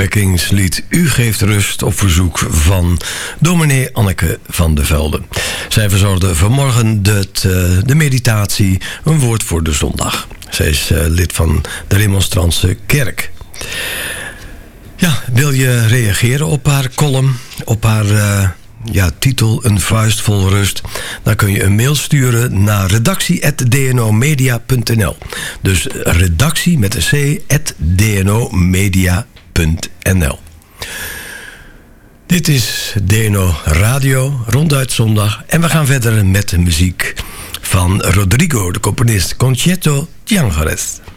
opwekkingslied U geeft rust op verzoek van dominee Anneke van de Velde. Zij verzorgde vanmorgen de meditatie, een woord voor de zondag. Zij is lid van de Remonstrantse Kerk. Ja, wil je reageren op haar column, op haar titel Een vuist vol rust? Dan kun je een mail sturen naar redactie@dnomedia.nl. Dus redactie met een c@dnomedia.nl. Dit is DNO Radio, ronduit zondag. En we gaan verder met de muziek van Rodrigo, de componist Concetto Tiangeres.